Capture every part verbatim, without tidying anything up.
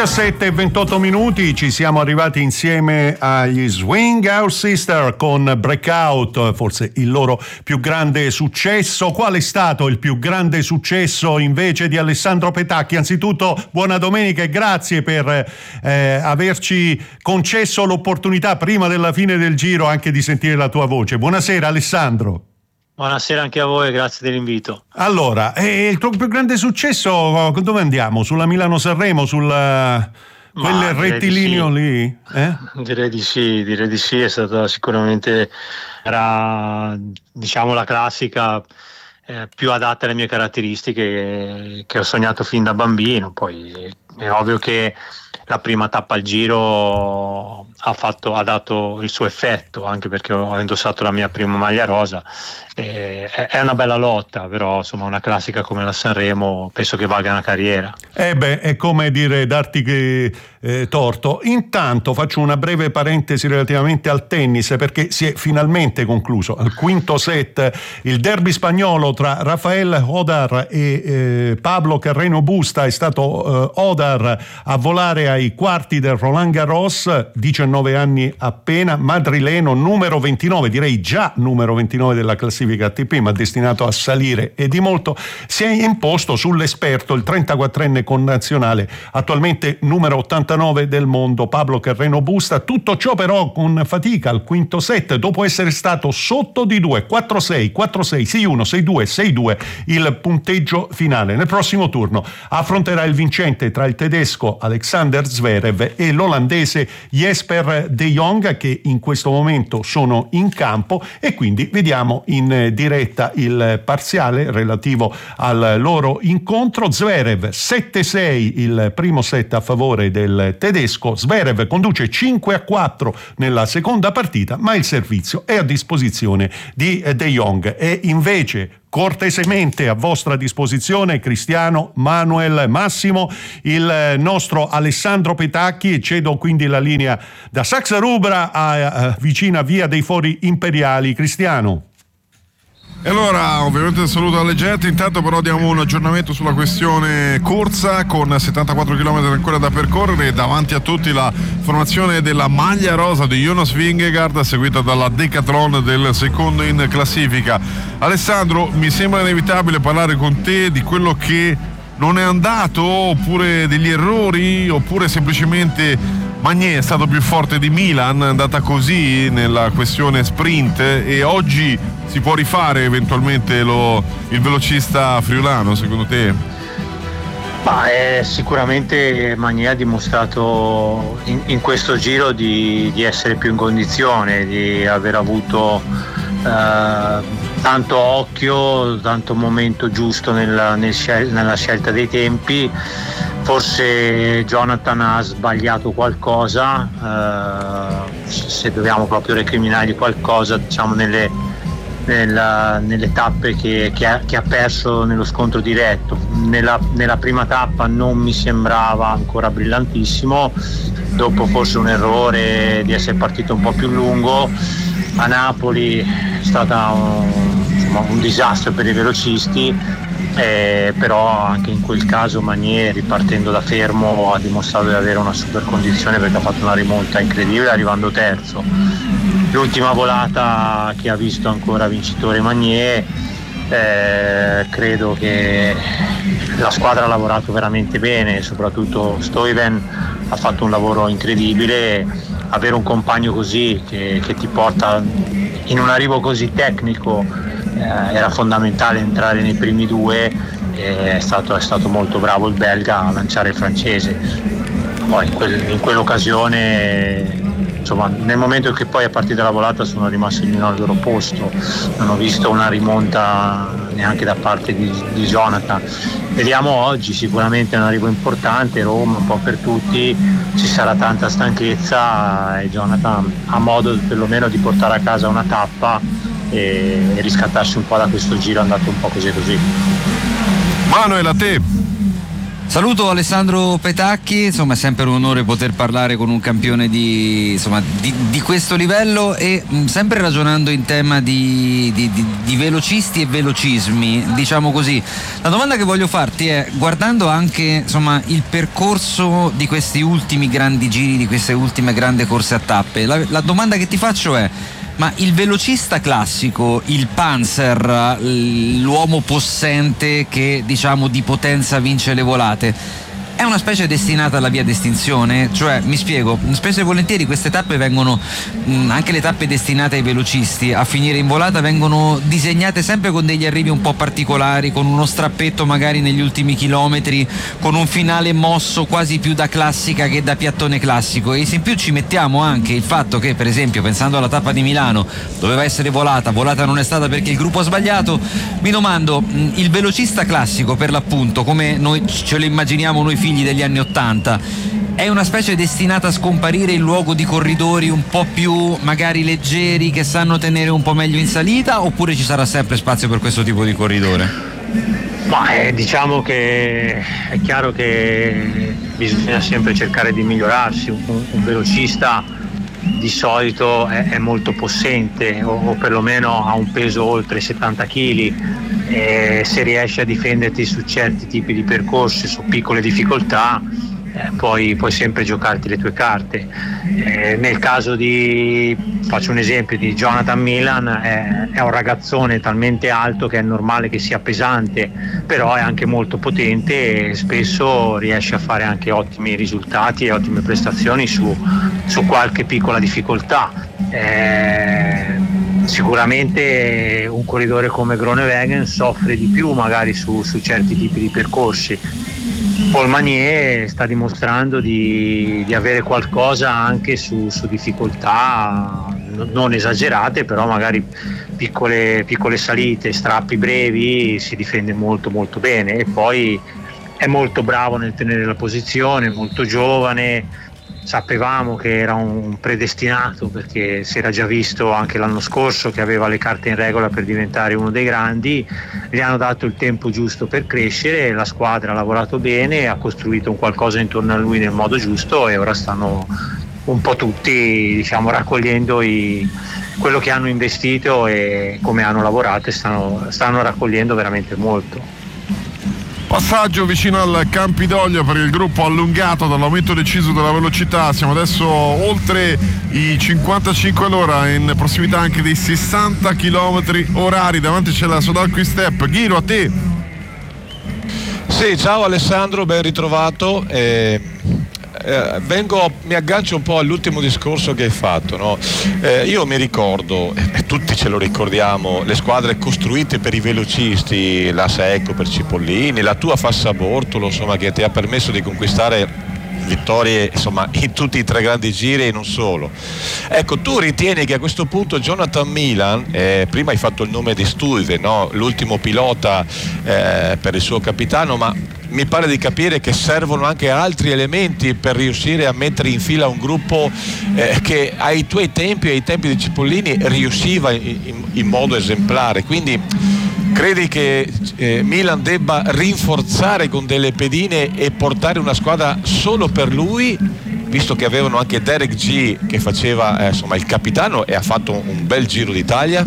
diciassette e ventotto minuti, ci siamo arrivati insieme agli Swing Out Sister con Breakout, forse il loro più grande successo. Qual è stato il più grande successo invece di Alessandro Petacchi? Anzitutto buona domenica e grazie per eh, averci concesso l'opportunità prima della fine del giro anche di sentire la tua voce. Buonasera Alessandro. Buonasera anche a voi, grazie dell'invito. Allora, eh, il tuo più grande successo, dove andiamo? Sulla Milano-Sanremo, sul quel rettilineo sì. lì? Eh? Direi di sì, direi di sì, è stata sicuramente, era diciamo la classica eh, più adatta alle mie caratteristiche che ho sognato fin da bambino. Poi è ovvio che la prima tappa al giro ha, fatto, ha dato il suo effetto, anche perché ho indossato la mia prima maglia rosa. Eh, è una bella lotta, però insomma una classica come la Sanremo penso che valga una carriera. Eh beh, è come dire darti che, eh, torto. Intanto faccio una breve parentesi relativamente al tennis, perché si è finalmente concluso al quinto set il derby spagnolo tra Rafael Odar e eh, Pablo Carreno Busta. È stato eh, Odar a volare ai quarti del Roland Garros, diciannove anni appena, madrileno, numero ventinove, direi già numero ventinove della classifica A T P, ma destinato a salire e di molto. Si è imposto sull'esperto, il trentaquattrenne connazionale, attualmente numero ottantanove del mondo, Pablo Carreno Busta. Tutto ciò però con fatica al quinto set, dopo essere stato sotto di due, quattro sei, quattro sei, sei uno, sei due, sei due il punteggio finale. Nel prossimo turno affronterà il vincente tra il tedesco Alexander Zverev e l'olandese Jesper de Jong, che in questo momento sono in campo, e quindi vediamo in diretta il parziale relativo al loro incontro. Zverev sette sei il primo set a favore del tedesco. Zverev conduce cinque a quattro nella seconda partita, ma il servizio è a disposizione di De Jong. E invece cortesemente a vostra disposizione Cristiano, Manuel, Massimo, il nostro Alessandro Petacchi, e cedo quindi la linea da Saxa Rubra a, a vicina Via dei Fori Imperiali. Cristiano. E allora ovviamente saluto alle gente, intanto però diamo un aggiornamento sulla questione corsa, con settantaquattro chilometri ancora da percorrere. Davanti a tutti la formazione della maglia rosa di Jonas Vingegaard, seguita dalla Decathlon del secondo in classifica. Alessandro, mi sembra inevitabile parlare con te di quello che non è andato, oppure degli errori, oppure semplicemente Magnier è stato più forte di Milan, è andata così nella questione sprint, e oggi si può rifare eventualmente lo, il velocista friulano, secondo te? Ma eh, sicuramente Magnier ha dimostrato in, in questo giro di, di essere più in condizione, di aver avuto eh, tanto occhio, tanto momento giusto nella, nel scel- nella scelta dei tempi. Forse Jonathan ha sbagliato qualcosa, eh, se dobbiamo proprio recriminargli qualcosa, diciamo nelle, nella, nelle tappe che, che, ha, che ha perso nello scontro diretto. Nella, nella prima tappa non mi sembrava ancora brillantissimo, dopo forse un errore di essere partito un po' più lungo. A Napoli è stato un, insomma, un disastro per i velocisti. Eh, però anche in quel caso Magnier, ripartendo da fermo, ha dimostrato di avere una super condizione, perché ha fatto una rimonta incredibile arrivando terzo. L'ultima volata che ha visto ancora vincitore Magnier, eh, credo che la squadra ha lavorato veramente bene, soprattutto Stuyven ha fatto un lavoro incredibile. Avere un compagno così che, che ti porta in un arrivo così tecnico, Eh, era fondamentale entrare nei primi due, e è stato, è stato molto bravo il belga a lanciare il francese. Poi in, quel, in quell'occasione, insomma, nel momento in cui poi a partire dalla volata sono rimasti in al loro posto, non ho visto una rimonta neanche da parte di, di Jonathan. Vediamo oggi, sicuramente è un arrivo importante, Roma un po' per tutti, ci sarà tanta stanchezza e Jonathan ha modo perlomeno di portare a casa una tappa e riscattarsi un po' da questo giro andato un po' così così. Manuel, a te. Saluto Alessandro Petacchi, insomma è sempre un onore poter parlare con un campione di, insomma, di, di questo livello e mh, sempre ragionando in tema di, di, di, di velocisti e velocismi, diciamo così. La domanda che voglio farti è, guardando anche insomma, il percorso di questi ultimi grandi giri, di queste ultime grandi corse a tappe, la, la domanda che ti faccio è: ma il velocista classico, il Panzer, l'uomo possente che diciamo di potenza vince le volate, è una specie destinata alla via d'estinzione? Cioè, mi spiego, spesso e volentieri queste tappe vengono, mh, anche le tappe destinate ai velocisti a finire in volata, vengono disegnate sempre con degli arrivi un po' particolari, con uno strappetto magari negli ultimi chilometri, con un finale mosso quasi più da classica che da piattone classico. E se in più ci mettiamo anche il fatto che, per esempio, pensando alla tappa di Milano, doveva essere volata, volata non è stata perché il gruppo ha sbagliato, mi domando, mh, il velocista classico per l'appunto, come noi ce lo immaginiamo noi figli degli anni ottanta, è una specie destinata a scomparire in luogo di corridori un po' più magari leggeri che sanno tenere un po' meglio in salita, oppure ci sarà sempre spazio per questo tipo di corridore? Ma eh, diciamo che è chiaro che bisogna sempre cercare di migliorarsi. Un, un velocista di solito è, è molto possente o, o perlomeno ha un peso oltre settanta chili. E se riesci a difenderti su certi tipi di percorsi, su piccole difficoltà, eh, puoi, puoi sempre giocarti le tue carte. Eh, nel caso di, faccio un esempio, di Jonathan Milan, è, è un ragazzone talmente alto che è normale che sia pesante, però è anche molto potente e spesso riesce a fare anche ottimi risultati e ottime prestazioni su, su qualche piccola difficoltà. Eh, Sicuramente un corridore come Groenewegen soffre di più magari su, su certi tipi di percorsi. Paul Magnier sta dimostrando di, di avere qualcosa anche su, su difficoltà non esagerate, però magari piccole, piccole salite, strappi brevi, si difende molto molto bene e poi è molto bravo nel tenere la posizione, molto giovane. Sapevamo che era un predestinato perché si era già visto anche l'anno scorso che aveva le carte in regola per diventare uno dei grandi. Gli hanno dato il tempo giusto per crescere, la squadra ha lavorato bene, ha costruito un qualcosa intorno a lui nel modo giusto e ora stanno un po' tutti, diciamo, raccogliendo i, quello che hanno investito e come hanno lavorato e stanno, stanno raccogliendo veramente molto. Passaggio vicino al Campidoglio per il gruppo allungato dall'aumento deciso della velocità. Siamo adesso oltre i cinquantacinque all'ora, in prossimità anche dei sessanta chilometri orari. Davanti c'è la Sodal Quick Step. Ghiro, a te. Sì, ciao Alessandro, ben ritrovato. Eh... Eh, vengo, mi aggancio un po' all'ultimo discorso che hai fatto, no? Eh, io mi ricordo, e eh, tutti ce lo ricordiamo, le squadre costruite per i velocisti, la Secco per Cipollini, la tua Fassa Bortolo, insomma, che ti ha permesso di conquistare vittorie insomma in tutti i tre grandi giri e non solo. Ecco, tu ritieni che a questo punto Jonathan Milan, eh, prima hai fatto il nome di Stuyve, no? L'ultimo pilota eh, per il suo capitano, ma mi pare di capire che servono anche altri elementi per riuscire a mettere in fila un gruppo eh, che ai tuoi tempi, ai tempi di Cipollini, riusciva in, in, in modo esemplare. Quindi credi che eh, Milan debba rinforzare con delle pedine e portare una squadra solo per lui, visto che avevano anche Derek G che faceva eh, insomma il capitano e ha fatto un, un bel Giro d'Italia?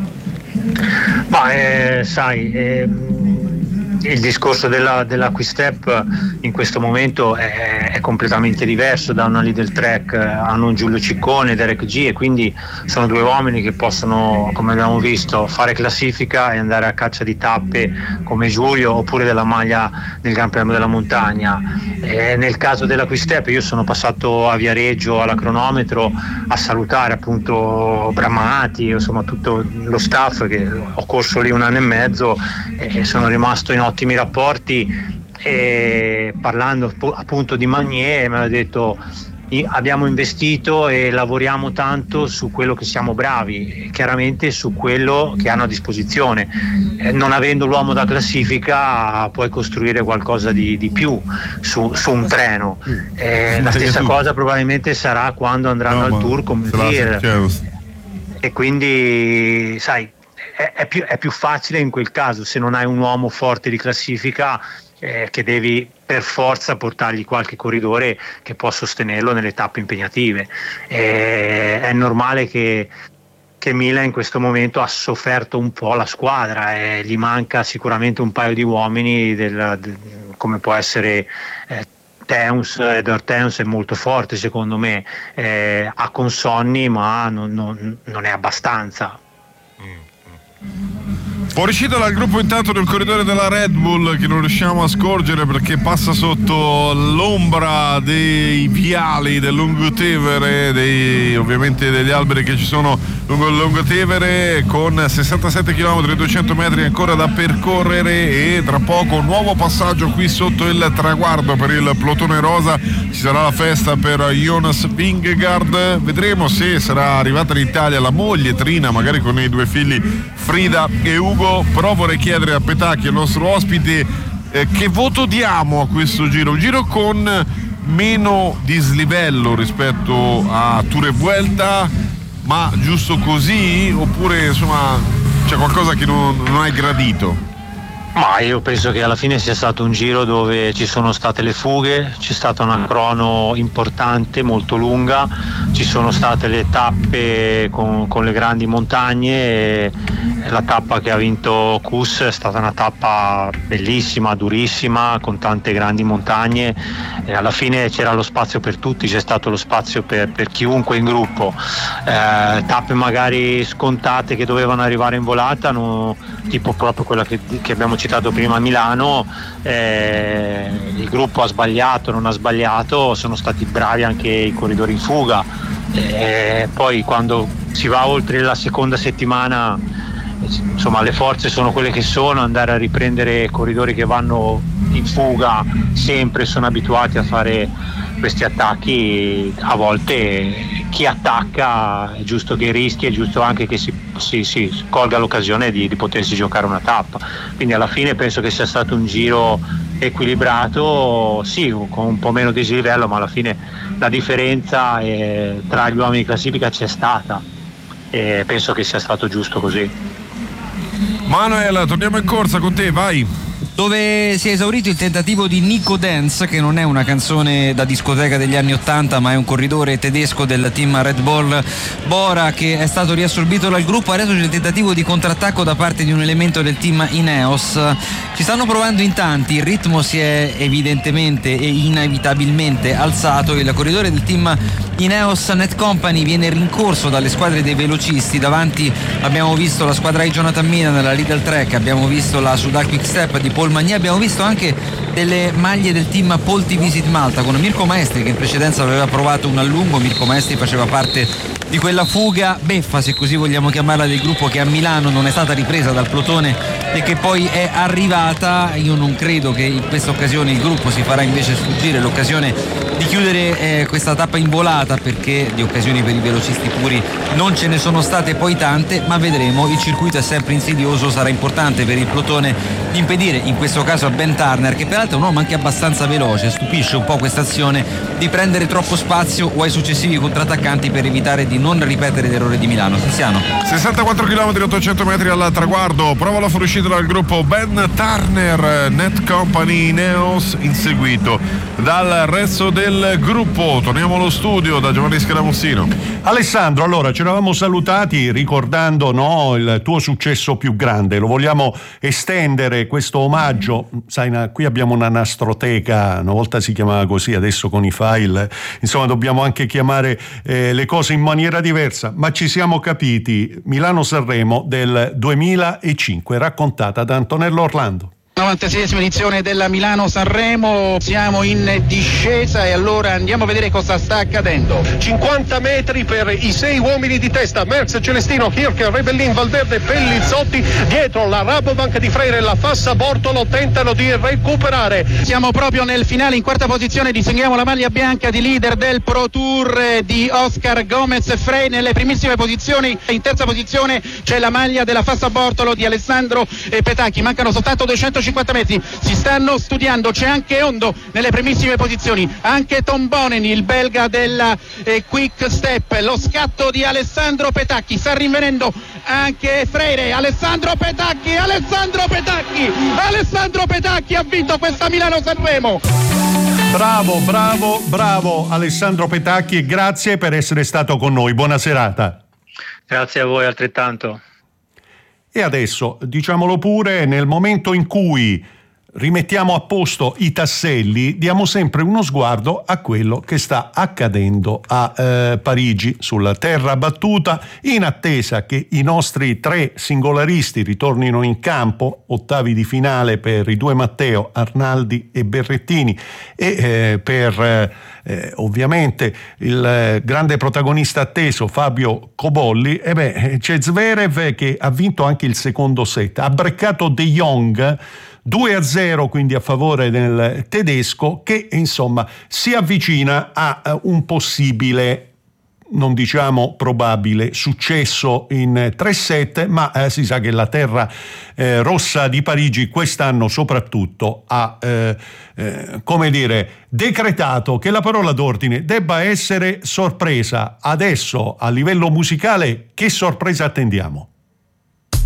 Ma eh, sai, eh, il discorso della, della Quick Step in questo momento è, è completamente diverso da una Lidl Trek. Hanno un Giulio Ciccone, Derek G, e quindi sono due uomini che possono, come abbiamo visto, fare classifica e andare a caccia di tappe come Giulio, oppure della maglia del Gran Premio della Montagna. E nel caso della Quick Step io sono passato a Viareggio alla cronometro a salutare appunto Bramati, insomma tutto lo staff, che ho corso lì un anno e mezzo e sono rimasto in ottimi rapporti, e parlando appunto di Magnier mi ha detto: abbiamo investito e lavoriamo tanto su quello che siamo bravi, chiaramente su quello che hanno a disposizione. Eh, non avendo l'uomo da classifica puoi costruire qualcosa di, di più su, su un treno. Eh, la stessa cosa probabilmente sarà quando andranno no, al Tour come dire, e quindi sai, è, è, più, è più facile in quel caso, se non hai un uomo forte di classifica, eh, che devi per forza portargli qualche corridore che può sostenerlo nelle tappe impegnative. E è normale che che Milan in questo momento ha sofferto un po' la squadra e gli manca sicuramente un paio di uomini del, del, come può essere eh, Teuns. Edward Teuns è molto forte secondo me, eh, ha consonni ma non, non, non è abbastanza. Fuoriuscita dal gruppo intanto nel corridore della Red Bull, che non riusciamo a scorgere perché passa sotto l'ombra dei viali del Lungotevere, dei, ovviamente degli alberi che ci sono lungo il Lungotevere, con sessantasette chilometri e duecento metri ancora da percorrere, e tra poco un nuovo passaggio qui sotto il traguardo per il plotone rosa. Ci sarà la festa per Jonas Vingegaard, vedremo se sarà arrivata in Italia la moglie Trina, magari con i due figli Frida e Ugo. Però vorrei chiedere a Petacchi, il nostro ospite, eh, che voto diamo a questo giro? Un giro con meno dislivello rispetto a Tour e Vuelta, ma giusto così, oppure insomma c'è qualcosa che non, non hai gradito? Ma io penso che alla fine sia stato un giro dove ci sono state le fughe, c'è stata una crono importante, molto lunga, ci sono state le tappe con, con le grandi montagne, e la tappa che ha vinto Kuss è stata una tappa bellissima, durissima, con tante grandi montagne, e alla fine c'era lo spazio per tutti, c'è stato lo spazio per, per chiunque in gruppo. Eh, tappe magari scontate che dovevano arrivare in volata, no, tipo proprio quella che, che abbiamo citato prima a Milano, eh, il gruppo ha sbagliato, non ha sbagliato, sono stati bravi anche i corridori in fuga, eh, poi quando si va oltre la seconda settimana, insomma le forze sono quelle che sono, andare a riprendere corridori che vanno in fuga sempre, sono abituati a fare questi attacchi, a volte chi attacca è giusto che rischi, è giusto anche che si, si, si colga l'occasione di, di potersi giocare una tappa, quindi alla fine penso che sia stato un giro equilibrato, sì, con un po' meno dislivello, ma alla fine la differenza eh, tra gli uomini di classifica c'è stata, e penso che sia stato giusto così. Manuel, torniamo in corsa con te, vai. Dove si è esaurito il tentativo di Nico Dance, che non è una canzone da discoteca degli anni ottanta, ma è un corridore tedesco del team Red Bull Bora, che è stato riassorbito dal gruppo. Adesso c'è il tentativo di contrattacco da parte di un elemento del team Ineos. Ci stanno provando in tanti, il ritmo si è evidentemente e inevitabilmente alzato. Il corridore del team Ineos Net Company viene rincorso dalle squadre dei velocisti. Davanti abbiamo visto la squadra di Jonathan Mina nella Lidl Trek, abbiamo visto la Soudal Quick Step di Paul Magny, abbiamo visto anche delle maglie del team Polti Visit Malta con Mirko Maestri, che in precedenza aveva provato un allungo. Mirko Maestri faceva parte di quella fuga beffa, se così vogliamo chiamarla, del gruppo che a Milano non è stata ripresa dal plotone e che poi è arrivata. Io non credo che in questa occasione il gruppo si farà invece sfuggire l'occasione di chiudere eh, questa tappa in volata, perché di occasioni per i velocisti puri non ce ne sono state poi tante, ma vedremo. Il circuito è sempre insidioso, sarà importante per il plotone impedire, in questo caso a Ben Turner, che peraltro è un uomo anche abbastanza veloce, stupisce un po' questa azione di prendere troppo spazio o ai successivi contrattaccanti per evitare di non ripetere l'errore di Milano. Tiziano. sessantaquattro chilometri, ottocento metri al traguardo, prova la fuoriuscita dal gruppo Ben Turner, Net Company Ineos, inseguito dal resto del gruppo. Torniamo allo studio da Giovanni Scaramuzzino. Alessandro, allora ci eravamo salutati ricordando, no, il tuo successo più grande, lo vogliamo estendere questo omaggio, sai, na, qui abbiamo una nastroteca, una volta si chiamava così, adesso con i file, insomma dobbiamo anche chiamare eh, le cose in maniera diversa, ma ci siamo capiti. Milano-Sanremo del duemilacinque, raccontata da Antonello Orlando. novantaseiesima edizione della Milano-Sanremo, siamo in discesa e allora andiamo a vedere cosa sta accadendo. cinquanta metri per i sei uomini di testa, Merckx, Celestino, Hirk, Rebellin, Valverde, Pellizzotti, dietro la Rabobank di Freire e la Fassa Bortolo tentano di recuperare. Siamo proprio nel finale, in quarta posizione distinguiamo la maglia bianca di leader del Pro Tour di Oscar Gomez Frey. Nelle primissime posizioni, in terza posizione c'è la maglia della Fassa Bortolo di Alessandro Petacchi. Mancano soltanto duecentocinquanta centocinquanta metri, si stanno studiando, c'è anche Ondo nelle primissime posizioni, anche Tom Boneni, il belga della eh, Quick Step, lo scatto di Alessandro Petacchi, sta rinvenendo anche Freire, Alessandro Petacchi, Alessandro Petacchi, Alessandro Petacchi ha vinto questa Milano-Sanremo. Bravo, bravo, bravo Alessandro Petacchi, e grazie per essere stato con noi, buona serata. Grazie a voi altrettanto. E adesso, diciamolo pure, nel momento in cui rimettiamo a posto i tasselli, diamo sempre uno sguardo a quello che sta accadendo a eh, Parigi, sulla terra battuta, in attesa che i nostri tre singolaristi ritornino in campo, ottavi di finale per i due Matteo, Arnaldi e Berrettini, e eh, per eh, ovviamente il eh, grande protagonista atteso Fabio Cobolli. E beh, c'è Zverev che ha vinto anche il secondo set, ha breccato De Jong due a zero, quindi a favore del tedesco, che insomma si avvicina a un possibile, non diciamo probabile, successo in tre set, ma eh, si sa che la terra eh, rossa di Parigi quest'anno soprattutto ha eh, eh, come dire decretato che la parola d'ordine debba essere sorpresa. Adesso a livello musicale che sorpresa attendiamo?